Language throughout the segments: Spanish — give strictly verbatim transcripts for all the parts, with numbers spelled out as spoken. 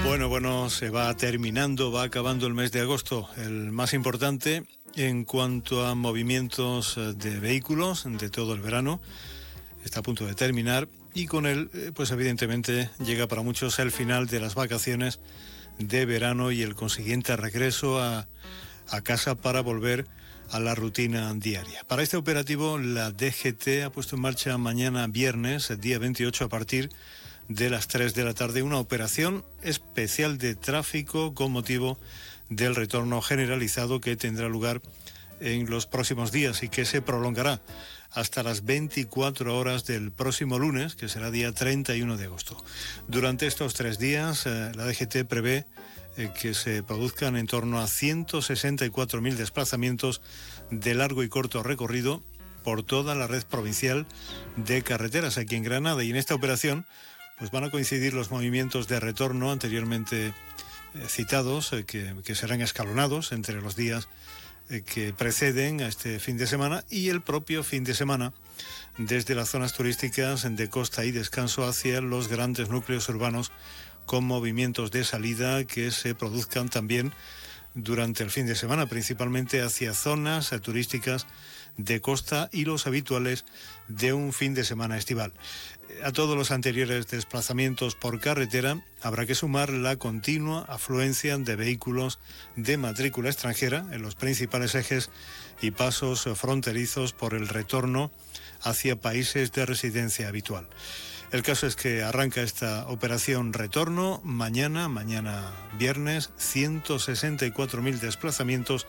Bueno, bueno, se va terminando, va acabando el mes de agosto, el más importante en cuanto a movimientos de vehículos de todo el verano. Está a punto de terminar y con él, pues evidentemente, llega para muchos el final de las vacaciones de verano y el consiguiente regreso a, a casa para volver a la rutina diaria. Para este operativo, la D G T ha puesto en marcha mañana viernes, el día veintiocho, a partir de las tres de la tarde, una operación especial de tráfico con motivo del retorno generalizado que tendrá lugar en los próximos días y que se prolongará hasta las veinticuatro horas del próximo lunes, que será día treinta y uno de agosto. Durante estos tres días, eh, la D G T prevé eh, que se produzcan en torno a ciento sesenta y cuatro mil desplazamientos de largo y corto recorrido por toda la red provincial de carreteras aquí en Granada, y en esta operación pues van a coincidir los movimientos de retorno anteriormente eh, citados, eh, que, que serán escalonados entre los días eh, que preceden a este fin de semana y el propio fin de semana, desde las zonas turísticas de costa y descanso hacia los grandes núcleos urbanos, con movimientos de salida que se produzcan también durante el fin de semana, principalmente hacia zonas eh, turísticas de costa y los habituales de un fin de semana estival. A todos los anteriores desplazamientos por carretera habrá que sumar la continua afluencia de vehículos de matrícula extranjera en los principales ejes y pasos fronterizos por el retorno hacia países de residencia habitual. El caso es que arranca esta operación retorno mañana, mañana viernes, ciento sesenta y cuatro mil desplazamientos.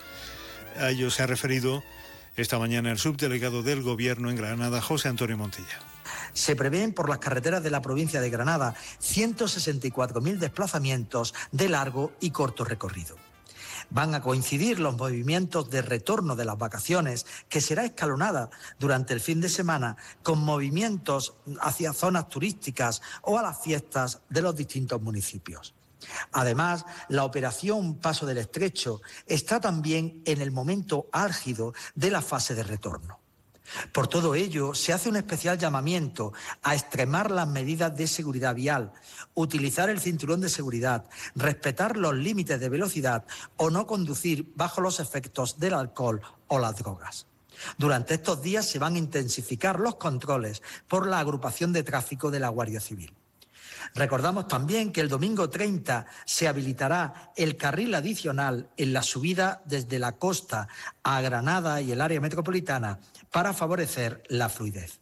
A ello se ha referido esta mañana el subdelegado del Gobierno en Granada, José Antonio Montilla. Se prevén por las carreteras de la provincia de Granada ciento sesenta y cuatro mil desplazamientos de largo y corto recorrido. Van a coincidir los movimientos de retorno de las vacaciones, que será escalonada durante el fin de semana, con movimientos hacia zonas turísticas o a las fiestas de los distintos municipios. Además, la operación Paso del Estrecho está también en el momento álgido de la fase de retorno. Por todo ello, se hace un especial llamamiento a extremar las medidas de seguridad vial, utilizar el cinturón de seguridad, respetar los límites de velocidad o no conducir bajo los efectos del alcohol o las drogas. Durante estos días se van a intensificar los controles por la agrupación de tráfico de la Guardia Civil. Recordamos también que el domingo treinta se habilitará el carril adicional en la subida desde la costa a Granada y el área metropolitana para favorecer la fluidez.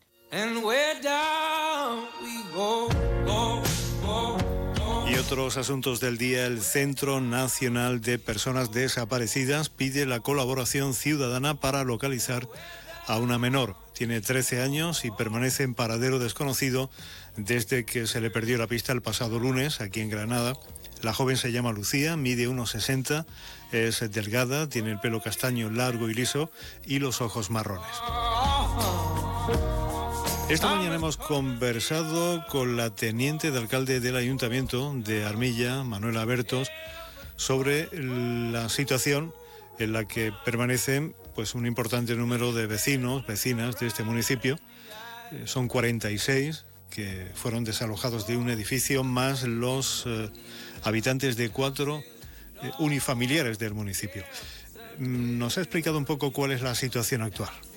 Y otros asuntos del día. El Centro Nacional de Personas Desaparecidas pide la colaboración ciudadana para localizar a una menor. Tiene trece años y permanece en paradero desconocido desde que se le perdió la pista el pasado lunes aquí en Granada. La joven se llama Lucía, mide uno sesenta, es delgada, tiene el pelo castaño largo y liso y los ojos marrones. Esta mañana hemos conversado con la teniente de alcalde del Ayuntamiento de Armilla, Manuela Bertos, sobre la situación en la que permanecen pues un importante número de vecinos, vecinas de este municipio. Eh, son cuarenta y seis que fueron desalojados de un edificio, más los eh, habitantes de cuatro eh, unifamiliares del municipio. Nos ha explicado un poco cuál es la situación actual.